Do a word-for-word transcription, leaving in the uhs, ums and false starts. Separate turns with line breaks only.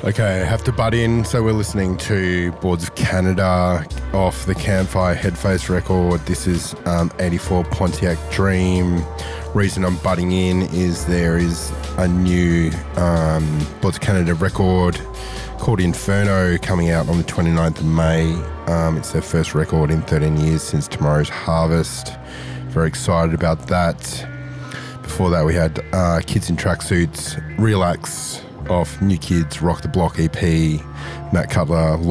Okay, I have to butt in. So we're listening to Boards of Canada off the Campfire Headface record. This is um, eighty-four Pontiac Dream. Reason I'm butting in is there is a new um, Boards of Canada record called Inferno coming out on the twenty-ninth of May. Um, it's their first record in thirteen years since Tomorrow's Harvest. Very excited about that. Before that we had uh, Kids in Tracksuits, Relax off New Kids Rock the Block E P, Matt Cutler